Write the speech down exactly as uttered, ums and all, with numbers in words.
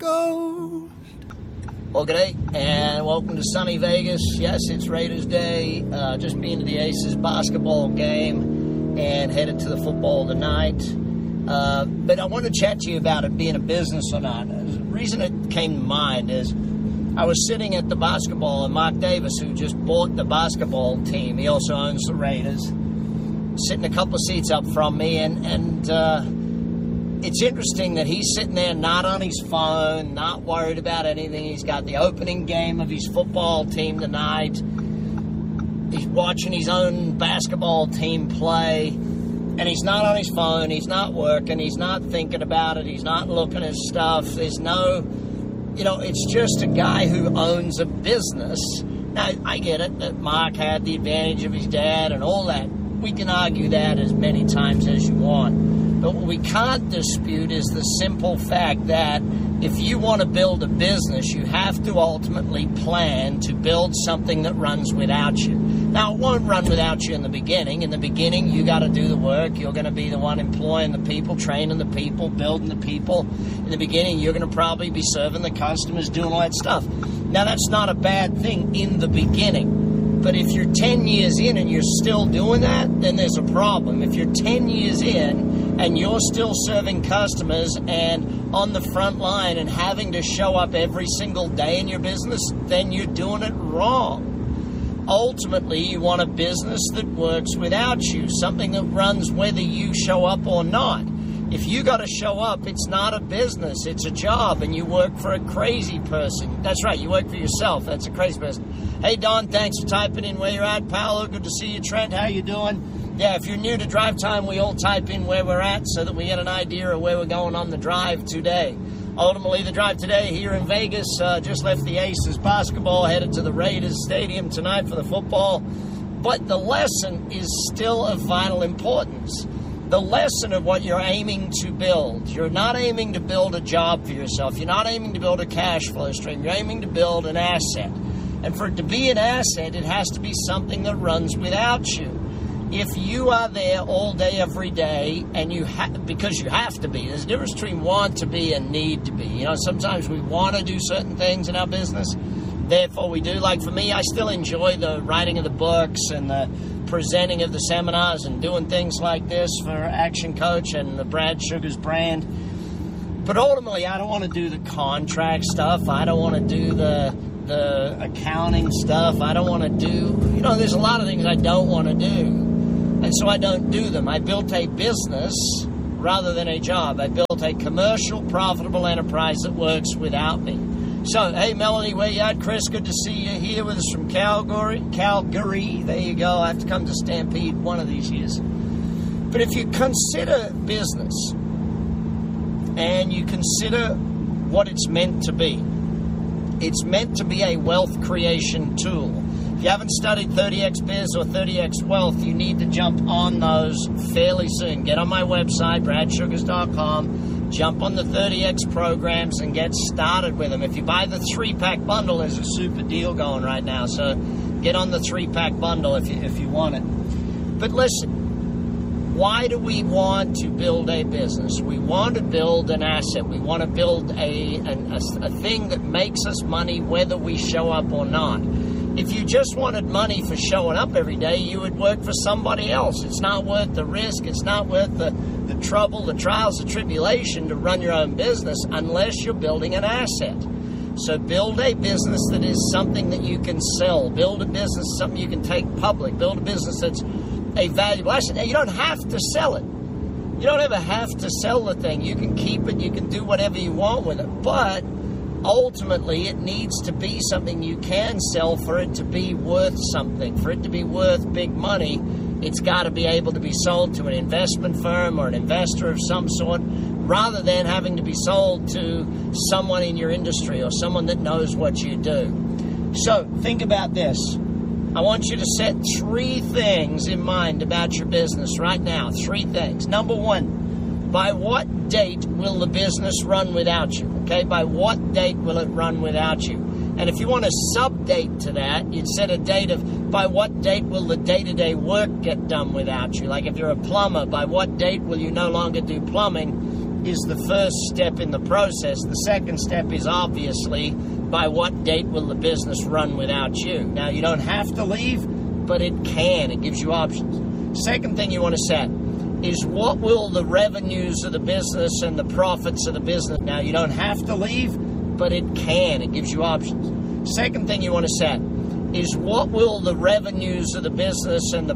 Ghost. Well, g'day, and welcome to sunny Vegas. Yes, it's Raiders Day. Uh, just been to the Aces basketball game and headed to the football tonight. Uh, but I want to chat to you about it being a business or not. The reason it came to mind is I was sitting at the basketball, and Mark Davis, who just bought the basketball team, he also owns the Raiders, sitting a couple of seats up from me, and, and uh, it's interesting that he's sitting there not on his phone, not worried about anything. He's got the opening game of his football team tonight. He's watching his own basketball team play, and he's not on his phone. He's not working. He's not thinking about it. He's not looking at stuff. There's no, you know, it's just a guy who owns a business. Now, I get it that Mark had the advantage of his dad and all that. We can argue that as many times as you want. But what we can't dispute is the simple fact that if you want to build a business, you have to ultimately plan to build something that runs without you. Now, it won't run without you in the beginning. In the beginning, you got to do the work. You're going to be the one employing the people, training the people, building the people. In the beginning, you're going to probably be serving the customers, doing all that stuff. Now, that's not a bad thing in the beginning. But if you're ten years in and you're still doing that, then there's a problem. If you're ten years in and you're still serving customers and on the front line and having to show up every single day in your business, then you're doing it wrong. Ultimately, you want a business that works without you, something that runs whether you show up or not. If you got to show up, it's not a business, it's a job, and you work for a crazy person. That's right, you work for yourself. That's a crazy person. Hey, Don, thanks for typing in where you're at. Paolo, good to see you. Trent, how you doing? Yeah, if you're new to Drive Time, we all type in where we're at so that we get an idea of where we're going on the drive today. Ultimately, the drive today here in Vegas, uh, just left the Aces basketball, headed to the Raiders Stadium tonight for the football. But the lesson is still of vital importance. The lesson of what you're aiming to build. You're not aiming to build a job for yourself. You're not aiming to build a cash flow stream. You're aiming to build an asset. And for it to be an asset, it has to be something that runs without you. If you are there all day, every day, and you ha- because you have to be, there's a difference between want to be and need to be. You know, sometimes we want to do certain things in our business, therefore we do. Like for me, I still enjoy the writing of the books and the presenting of the seminars and doing things like this for Action Coach and the Brad Sugars brand. But ultimately, I don't want to do the contract stuff. I don't want to do the the accounting stuff. I don't want to do, you know, there's a lot of things I don't want to do. And so I don't do them. I built a business rather than a job. I built a commercial, profitable enterprise that works without me. So, hey, Melanie, where you at? Chris, good to see you here with us from Calgary. Calgary, there you go. I have to come to Stampede one of these years. But if you consider business and you consider what it's meant to be, it's meant to be a wealth creation tool. If you haven't studied thirty X Biz or thirty X Wealth, you need to jump on those fairly soon. Get on my website, brad sugars dot com. Jump on the thirty X programs and get started with them. If you buy the three-pack bundle, there's a super deal going right now. So get on the three-pack bundle if you, if you want it. But listen, why do we want to build a business? We want to build an asset. We want to build a, a, a thing that makes us money whether we show up or not. If you just wanted money for showing up every day, you would work for somebody else. It's not worth the risk. It's not worth the, the trouble, the trials, the tribulation to run your own business unless you're building an asset. So build a business that is something that you can sell. Build a business, something you can take public. Build a business that's a valuable asset. Now, you don't have to sell it. You don't ever have to sell the thing. You can keep it. You can do whatever you want with it. But ultimately, it needs to be something you can sell for it to be worth something. For it to be worth big money, it's got to be able to be sold to an investment firm or an investor of some sort, rather than having to be sold to someone in your industry or someone that knows what you do. So think about this. I want you to set three things in mind about your business right now. Three things. Number one, by what date will the business run without you? Okay, by what date will it run without you? And if you want a sub-date to that, you'd set a date of by what date will the day-to-day work get done without you? Like if you're a plumber, by what date will you no longer do plumbing is the first step in the process. The second step is obviously by what date will the business run without you. Now, you don't have to leave, but it can. It gives you options. Second thing you want to set is what will the revenues of the business and the profits of the business. Now, you don't have to leave, but it can. It gives you options. Second thing you want to set is what will the revenues of the business and the